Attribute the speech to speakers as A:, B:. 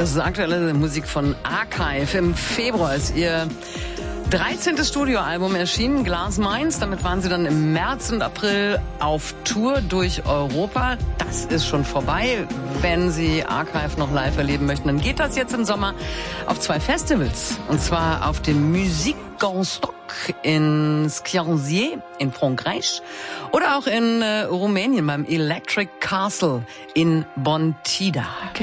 A: Das ist aktuelle Musik von Archive. Im Februar ist ihr 13. Studioalbum erschienen, Glass Minds. Damit waren sie dann im März und April auf Tour durch Europa. Das ist schon vorbei. Wenn Sie Archive noch live erleben möchten, dann geht das jetzt im Sommer auf 2 Festivals. Und zwar auf dem Musique en Stock in Scienzier in Frankreich oder auch in Rumänien beim Electric Castle in Bontida.